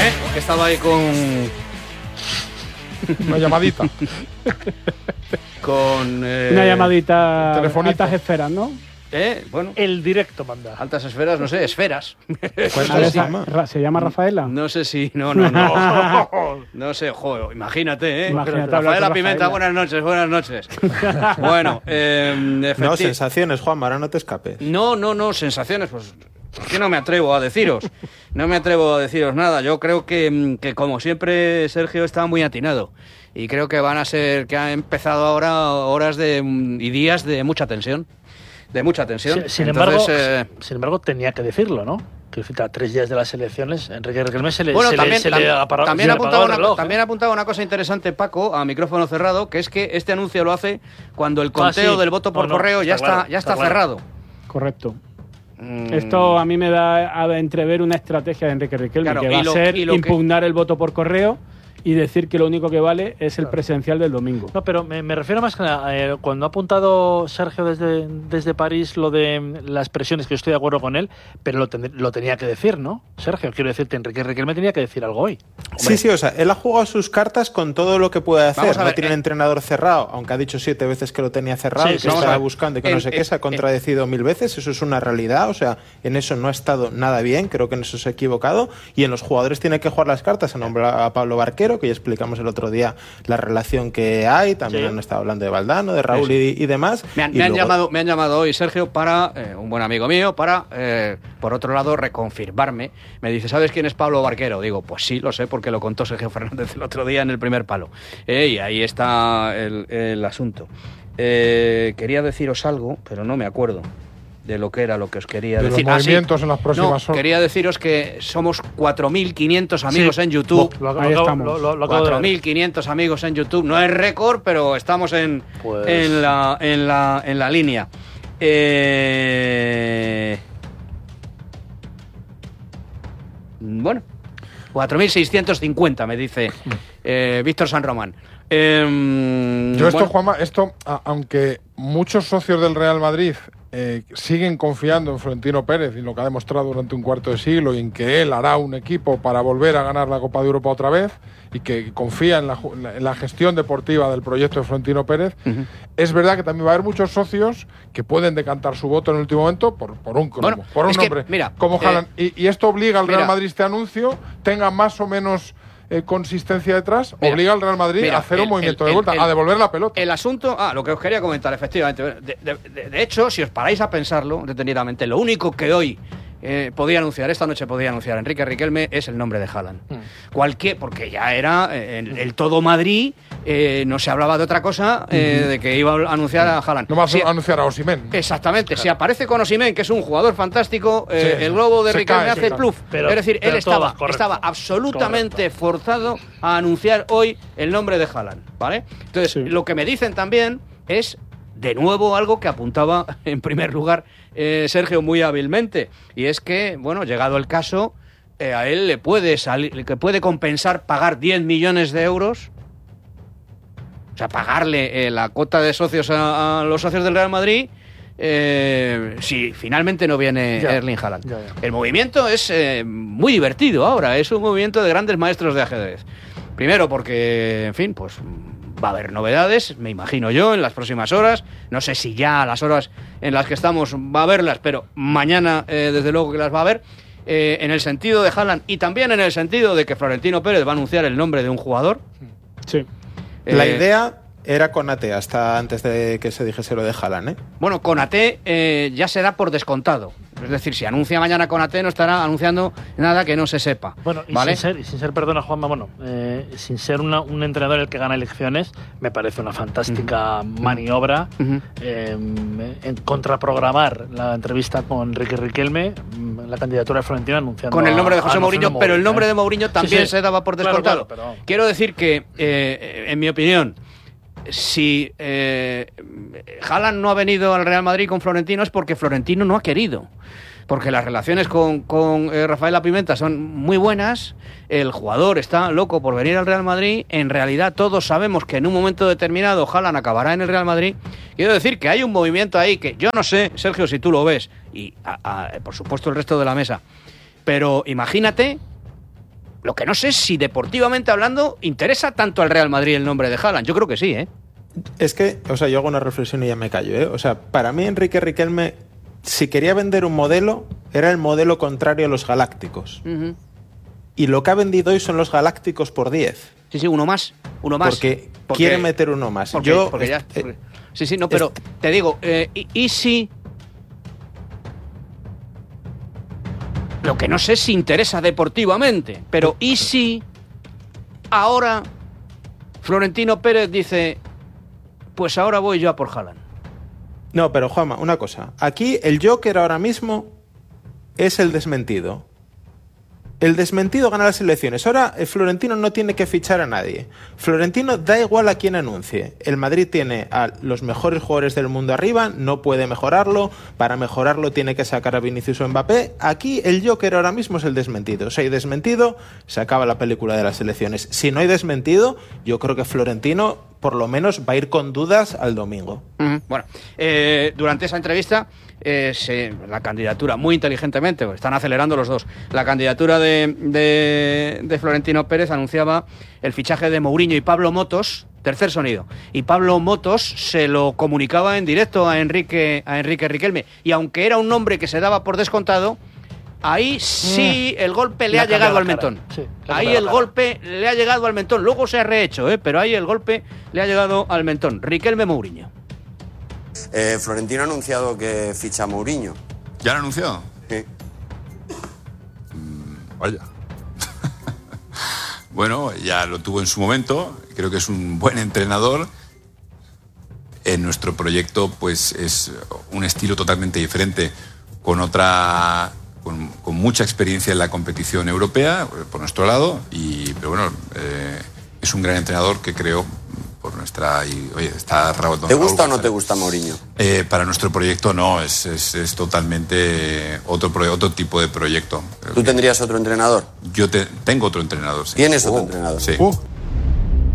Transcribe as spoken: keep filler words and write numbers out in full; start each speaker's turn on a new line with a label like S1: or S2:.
S1: ¿Eh? Que estaba ahí con...
S2: Una llamadita.
S1: con... Eh...
S3: Una llamadita...
S2: Telefonito.
S3: Altas esferas, ¿no?
S1: ¿Eh? Bueno.
S4: El directo manda.
S1: Altas esferas, no sé, esferas.
S3: ¿Se llama? ¿Se llama Rafaela?
S1: No sé si... No, no, no. No sé, joder, imagínate, ¿eh?
S3: Imagínate
S1: Rafaela Pimenta, buenas noches, buenas noches. Bueno, eh... efecti-
S5: No, sensaciones, Juanma, ahora no te escapes.
S1: No, no, no, sensaciones, pues... Yo no me atrevo a deciros, no me atrevo a deciros nada. Yo creo que, que como siempre Sergio está muy atinado y creo que van a ser, que han empezado ahora horas de, y días de mucha tensión, de mucha tensión.
S4: Sin, sin
S1: Entonces,
S4: embargo,
S1: eh,
S4: sin embargo, tenía que decirlo, ¿no? Que a tres días de las elecciones, Enrique Riquelme se le,
S1: bueno,
S4: se
S1: también,
S4: le, se
S1: tam-
S4: le apagó,
S1: también
S4: se
S1: ha
S4: le apagó
S1: apuntado
S4: el
S1: una,
S4: reloj,
S1: también
S4: ¿eh?
S1: ha apuntado una cosa interesante, Paco, a micrófono cerrado, que es que este anuncio lo hace cuando el conteo
S4: Ah, sí.
S1: del voto por
S4: No, no,
S1: correo ya
S4: está
S1: está,
S4: claro,
S1: ya está,
S4: está claro.
S1: cerrado.
S3: Correcto.
S1: Mm.
S3: Esto a mí me da a entrever una estrategia de Enrique Riquelme,
S1: Claro,
S3: que
S1: y
S3: va a
S1: lo-
S3: ser
S1: y lo que-
S3: impugnar el voto por correo y decir que lo único que vale es el presencial del domingo.
S4: No, pero me, me refiero más que nada, eh, cuando ha apuntado Sergio desde, desde París lo de las presiones, que yo estoy de acuerdo con él, pero lo, ten- lo tenía que decir, ¿no? Sergio, quiero decirte, Enrique Riquelme tenía que decir algo hoy.
S5: Sí, sí, o sea, él ha jugado sus cartas con todo lo que puede hacer.
S1: Vamos a
S5: No
S1: ver,
S5: tiene
S1: eh,
S5: un entrenador cerrado, aunque ha dicho siete veces que lo tenía cerrado
S4: Sí,
S5: y que
S4: sí,
S1: vamos a
S5: estaba
S1: ver.
S5: buscando y que
S1: El-
S5: no sé qué,
S1: el-
S5: se ha contradecido mil veces. Eso es una realidad, o sea, en eso no ha estado nada bien, creo que en eso se ha equivocado. Y en los jugadores tiene que jugar las cartas. Se nombra a Pablo Barquero, que ya explicamos el otro día la relación que hay. También
S4: Sí.
S5: han estado hablando de Valdano, de Raúl y, y demás.
S1: Me han,
S5: Y
S1: me han
S5: luego-
S1: llamado, me han llamado hoy, Sergio, para, eh, un buen amigo mío, para, eh, por otro lado, reconfirmarme. Me dice, ¿sabes quién es Pablo Barquero? Digo, pues sí, lo sé, porque lo contó Sergio Fernández el otro día en el primer palo. Eh, y ahí está el, el asunto. Eh, quería deciros algo, pero no me acuerdo de lo que era lo que os quería
S2: De los
S1: decir. Ah, sí.
S2: movimientos en las próximas
S1: No,
S2: horas.
S1: quería deciros que somos cuatro mil quinientos amigos
S4: Sí.
S1: en YouTube.
S4: Lo, lo,
S3: Ahí
S4: acabo-
S3: estamos.
S4: lo- lo- lo acabo de
S1: cuatro
S4: ver.
S1: mil quinientos amigos en YouTube. No es récord, pero estamos en,
S4: Pues-
S1: en, la, en, la, en la línea. Eh... Bueno, cuatro mil seiscientos cincuenta, me dice eh, Víctor San Román. Eh,
S2: Yo esto,
S1: bueno,
S2: Juanma, esto, a- aunque muchos socios del Real Madrid eh, siguen confiando en Florentino Pérez y lo que ha demostrado durante un cuarto de siglo y en que él hará un equipo para volver a ganar la Copa de Europa otra vez y que confía en la, ju- en la gestión deportiva del proyecto de Florentino Pérez,
S1: Ujú.
S2: es verdad que también va a haber muchos socios que pueden decantar su voto en el último momento por, por un cromo,
S1: Bueno,
S2: por un
S1: es que,
S2: nombre,
S1: mira,
S2: como
S1: eh,
S2: Haaland. Y, y esto obliga al Real
S1: mira.
S2: Madrid, este anuncio, tenga más o menos eh, consistencia detrás,
S1: Mira,
S2: obliga al Real Madrid
S1: mira,
S2: a hacer un
S1: el-
S2: movimiento
S1: el-
S2: de vuelta,
S1: el-
S2: a devolver la pelota.
S1: El asunto, ah, lo que os quería comentar, efectivamente. De, de- de- de hecho, si os paráis a pensarlo detenidamente, lo único que hoy eh, podía anunciar, esta noche podía anunciar Enrique Riquelme es el nombre de Haaland.
S4: Mm.
S1: Cualquier, porque ya era eh, el, el todo Madrid, eh, no se hablaba de otra cosa, eh, de que iba a anunciar a Haaland.
S2: No vas
S1: Si-
S2: a anunciar a Osimhen.
S1: Exactamente, si aparece con Osimhen, que es un jugador fantástico, eh,
S2: Sí,
S1: el globo de
S2: se
S1: Riquelme
S2: cae, se
S1: hace
S2: cae.
S1: pluf.
S4: Pero-
S1: es decir,
S4: pero
S1: él
S4: todo
S1: estaba,
S4: correcto.
S1: estaba absolutamente forzado a anunciar hoy el nombre de Haaland, ¿vale? Entonces,
S3: Sí.
S1: lo que me dicen también es, de nuevo, algo que apuntaba en primer lugar eh, Sergio muy hábilmente, y es que, bueno, llegado el caso, eh, a él le puede salir, que puede compensar pagar diez millones de euros. O sea, pagarle eh, la cuota de socios a, a los socios del Real Madrid eh, si finalmente no viene
S4: Ya,
S1: Erling Haaland.
S4: ya, ya.
S1: El movimiento es eh, muy divertido ahora, es un movimiento de grandes maestros de ajedrez. Primero porque, en fin, pues va a haber novedades, me imagino yo, en las próximas horas. No sé si ya a las horas en las que estamos va a haberlas, pero mañana eh, desde luego que las va a haber. Eh, en el sentido de Haaland y también en el sentido de que Florentino Pérez va a anunciar el nombre de un jugador.
S3: Sí.
S5: La
S1: Eh,
S5: idea era con Ate hasta antes de que se dijese lo de Haaland, ¿eh?
S1: Bueno, Konaté eh, ya se da por descontado. Es decir, si anuncia mañana Konaté no estará anunciando nada que no se sepa.
S4: Bueno, y
S1: ¿vale?
S4: sin ser, y sin ser, perdona Juanma, bueno, eh, sin ser una- un entrenador el que gana elecciones, me parece una fantástica maniobra
S1: Ujú.
S4: eh, en contraprogramar la entrevista con Enrique Riquelme, mm, la candidatura de Florentino anunciando
S1: Con el nombre de
S4: a-
S1: José
S4: a
S1: Mourinho, pero el nombre de Mourinho
S4: Sí,
S1: también
S4: sí.
S1: se daba por
S4: Claro,
S1: descontado.
S4: claro, pero-
S1: Quiero decir que, eh, en mi opinión, si eh, Haaland no ha venido al Real Madrid con Florentino es porque Florentino no ha querido. Porque las relaciones con, con eh, Rafaela Pimenta son muy buenas, el jugador está loco por venir al Real Madrid, en realidad todos sabemos que en un momento determinado Haaland acabará en el Real Madrid. Quiero decir que hay un movimiento ahí que yo no sé, Sergio, si tú lo ves, y a- a- por supuesto el resto de la mesa, pero imagínate Lo que no sé es si deportivamente hablando interesa tanto al Real Madrid el nombre de Haaland. Yo creo que sí, ¿eh?
S5: Es que, o sea, yo hago una reflexión y ya me callo, ¿eh? O sea, para mí Enrique Riquelme, si quería vender un modelo, era el modelo contrario a los galácticos.
S1: Uh-huh.
S5: Y lo que ha vendido hoy son los galácticos por diez.
S1: Sí, sí, uno más, uno más.
S5: Porque,
S1: porque
S5: quiere meter uno más.
S1: Porque,
S5: yo,
S1: porque ya,
S5: este,
S1: porque, sí, sí, no, pero este, te digo, eh, y, y si... Lo que no sé si interesa deportivamente, pero ¿y si ahora Florentino Pérez dice, pues ahora voy yo a por Haaland?
S5: No, pero Juanma, una cosa. Aquí el Joker ahora mismo es el desmentido. El desmentido gana las elecciones. Ahora el Florentino no tiene que fichar a nadie. Florentino da igual a quién anuncie. El Madrid tiene a los mejores jugadores del mundo arriba, no puede mejorarlo. Para mejorarlo tiene que sacar a Vinicius o Mbappé. Aquí el Joker ahora mismo es el desmentido. Si hay desmentido, se acaba la película de las elecciones. Si no hay desmentido, yo creo que Florentino por lo menos va a ir con dudas al domingo.
S1: Uh-huh. Bueno, eh, durante esa entrevista, eh, se, la candidatura, muy inteligentemente, pues están acelerando los dos, la candidatura de, de, de Florentino Pérez anunciaba el fichaje de Mourinho y Pablo Motos, tercer sonido, y Pablo Motos se lo comunicaba en directo a Enrique, a Enrique Riquelme, y aunque era un nombre que se daba por descontado, ahí sí el golpe le ha llegado al mentón. Sí, ahí el golpe le ha llegado al mentón. Luego se ha rehecho, ¿eh? Pero ahí el golpe le ha llegado al mentón. Riquelme Mourinho.
S6: Eh, Florentino ha anunciado que ficha a Mourinho.
S7: ¿Ya lo ha anunciado?
S6: Sí.
S7: Mm, vaya. Bueno, ya lo tuvo en su momento. Creo que es un buen entrenador. En nuestro proyecto, pues es un estilo totalmente diferente, con otra... Con, con mucha experiencia en la competición europea, por nuestro lado, y pero bueno, eh, es un gran entrenador que creo, por nuestra... Y, oye, está Raúl,
S6: ¿Te gusta Raúl, o no te gusta Mourinho?
S7: Eh, para nuestro proyecto no, es, es, es totalmente otro, otro tipo de proyecto.
S6: ¿Tú tendrías otro entrenador?
S7: Yo te, tengo otro entrenador, sí.
S6: ¿Tienes otro
S7: oh,
S6: entrenador?
S7: Sí.
S2: Uh.